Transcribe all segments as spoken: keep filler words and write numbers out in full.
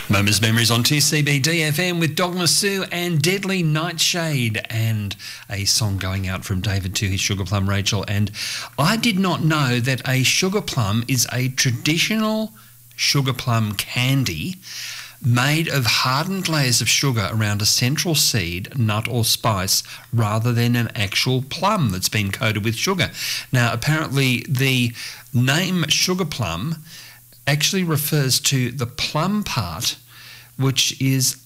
Moments Memories on two C B D F M with Dogma Sue and Deadly Nightshade, and a song going out from David to his Sugar Plum Rachel. And I did not know that a sugar plum is a traditional sugar plum candy made of hardened layers of sugar around a central seed, nut or spice, rather than an actual plum that's been coated with sugar. Now, apparently the name sugar plum actually refers to the plum part, which is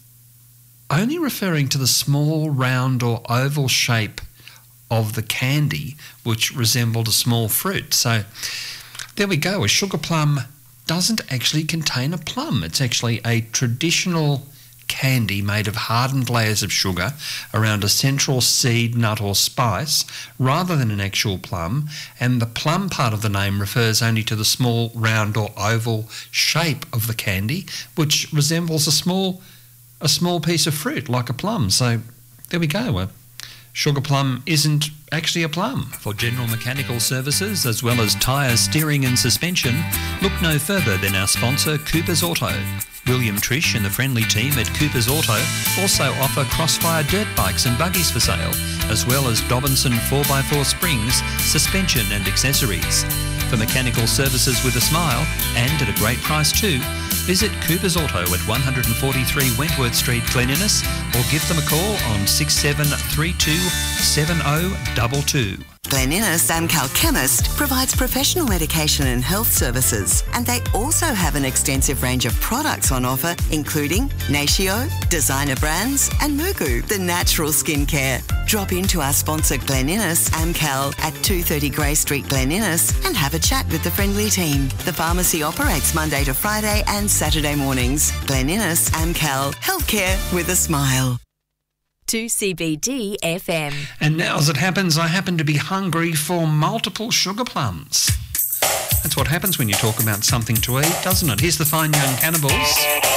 only referring to the small, round or oval shape of the candy, which resembled a small fruit. So there we go. A sugar plum doesn't actually contain a plum. It's actually a traditional candy made of hardened layers of sugar around a central seed, nut or spice, rather than an actual plum, and the plum part of the name refers only to the small, round or oval shape of the candy, which resembles a small a small piece of fruit like a plum. So there we go. A sugar plum isn't actually a plum. For general mechanical services as well as tyre, steering and suspension, look no further than our sponsor Cooper's Auto. William Trish and the friendly team at Cooper's Auto also offer Crossfire dirt bikes and buggies for sale, as well as Dobinson four by four springs, suspension and accessories. For mechanical services with a smile, and at a great price too, visit Cooper's Auto at one forty-three Wentworth Street, Glen Innes, or give them a call on six seven three two, seven oh two two. Glen Innes Amcal Chemist provides professional medication and health services, and they also have an extensive range of products on offer, including Natio, designer brands, and Mugu, the natural skincare. Drop into our sponsor Glen Innes Amcal at two thirty Grey Street, Glen Innes, and have a chat with the friendly team. The pharmacy operates Monday to Friday and Saturday mornings. Glen Innes Amcal, healthcare with a smile. two C B D F M. And now, as it happens, I happen to be hungry for multiple sugar plums. That's what happens when you talk about something to eat, doesn't it? Here's the Fine Young Cannibals.